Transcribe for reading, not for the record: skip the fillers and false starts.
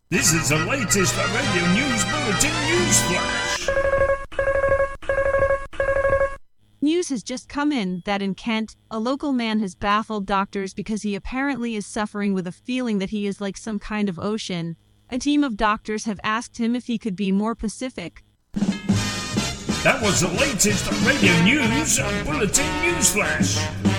This is the latest radio news bulletin news flash. News has just come in that in Kent, a local man has baffled doctors because he apparently is suffering with a feeling that he is like some kind of ocean. A team of doctors have asked him if he could be more Pacific. That was the latest radio news bulletin news flash.